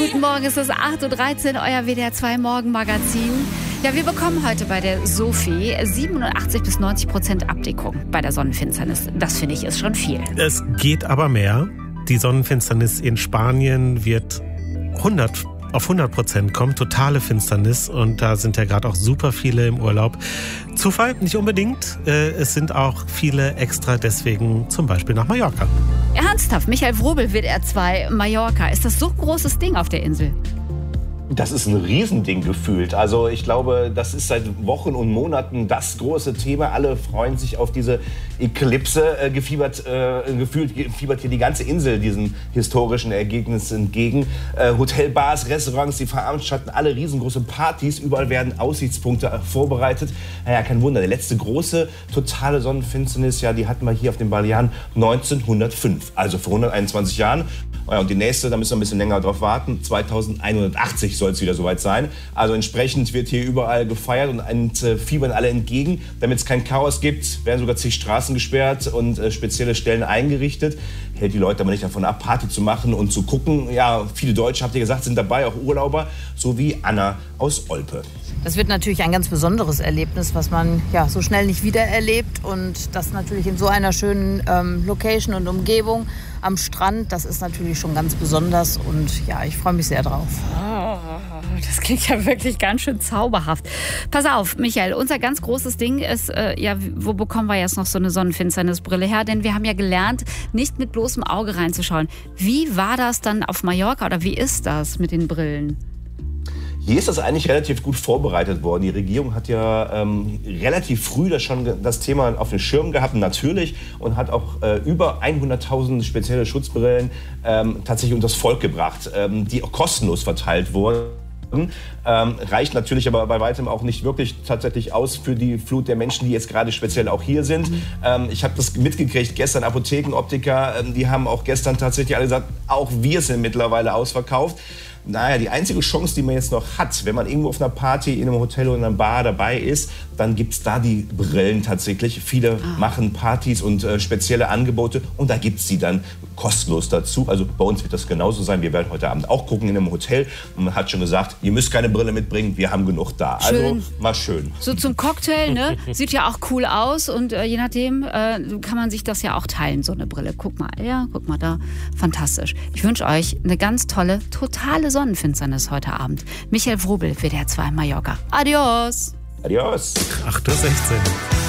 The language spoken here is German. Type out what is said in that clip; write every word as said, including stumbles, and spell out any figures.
Guten Morgen, es ist acht Uhr dreizehn, euer W D R zwei Morgenmagazin. Ja, wir bekommen heute bei der Sophie siebenundachtzig bis neunzig Prozent Abdeckung bei der Sonnenfinsternis. Das finde ich ist schon viel. Es geht aber mehr. Die Sonnenfinsternis in Spanien wird hundert auf hundert Prozent kommen, totale Finsternis, und da sind ja gerade auch super viele im Urlaub. Zufall? Nicht unbedingt. Äh, es sind auch viele extra deswegen zum Beispiel nach Mallorca. Ernsthaft, Michael Wrobel, W D R zwei Mallorca. Ist das so ein großes Ding auf der Insel? Das ist ein Riesending gefühlt. Also ich glaube, das ist seit Wochen und Monaten das große Thema. Alle freuen sich auf diese Eklipse. Äh, gefiebert, äh, gefühlt fiebert hier die ganze Insel diesen historischen Ergebnissen entgegen. Äh, Hotelbars, Restaurants, die Veranstalten alle riesengroße Partys. Überall werden Aussichtspunkte vorbereitet. Naja, kein Wunder. Die letzte große totale Sonnenfinsternis, ja, die hatten wir hier auf den Balearen neunzehnhundertfünf. Also vor hunderteinundzwanzig Jahren. Ja, und die nächste, da müssen wir ein bisschen länger drauf warten, zweitausendeinhundertachtzig soll es wieder soweit sein. Also entsprechend wird hier überall gefeiert und äh, fiebern alle entgegen. Damit es kein Chaos gibt, werden sogar zig Straßen gesperrt und äh, spezielle Stellen eingerichtet. Hält die Leute aber nicht davon ab, Party zu machen und zu gucken. Ja, viele Deutsche, habt ihr gesagt, sind dabei, auch Urlauber, so wie Anna aus Olpe. Das wird natürlich ein ganz besonderes Erlebnis, was man ja so schnell nicht wiedererlebt. Und das natürlich in so einer schönen ähm, Location und Umgebung am Strand. Das ist natürlich schon ganz besonders und ja, ich freue mich sehr drauf. Oh, das klingt ja wirklich ganz schön zauberhaft. Pass auf, Michael, unser ganz großes Ding ist, äh, ja, wo bekommen wir jetzt noch so eine Sonnenfinsternisbrille her? Denn wir haben ja gelernt, nicht mit bloßem Auge reinzuschauen. Wie war das dann auf Mallorca oder wie ist das mit den Brillen? Hier ist das eigentlich relativ gut vorbereitet worden. Die Regierung hat ja ähm, relativ früh das schon das Thema auf den Schirm gehabt, natürlich, und hat auch äh, über hunderttausend spezielle Schutzbrillen ähm, tatsächlich unter das Volk gebracht, ähm, die auch kostenlos verteilt wurden. Ähm, reicht natürlich aber bei weitem auch nicht wirklich tatsächlich aus für die Flut der Menschen, die jetzt gerade speziell auch hier sind. Mhm. Ähm, ich habe das mitgekriegt gestern, Apotheken, Optiker, ähm, die haben auch gestern tatsächlich alle gesagt, auch wir sind mittlerweile ausverkauft. Naja, die einzige Chance, die man jetzt noch hat, wenn man irgendwo auf einer Party, in einem Hotel oder in einer Bar dabei ist, dann gibt es da die Brillen tatsächlich. Viele ah. machen Partys und äh, spezielle Angebote und da gibt es sie dann kostenlos dazu. Also bei uns wird das genauso sein. Wir werden heute Abend auch gucken in einem Hotel. Und man hat schon gesagt, ihr müsst keine Brille mitbringen, wir haben genug da. Schön. Also mal schön. So zum Cocktail, ne? Sieht ja auch cool aus und äh, je nachdem äh, kann man sich das ja auch teilen, so eine Brille. Guck mal, ja, guck mal da. Fantastisch. Ich wünsche euch eine ganz tolle, totale Sonnenfinsternis heute Abend. Michael Wrobel, W D R zwei Mallorca. Adios. Adios. acht Uhr sechzehn.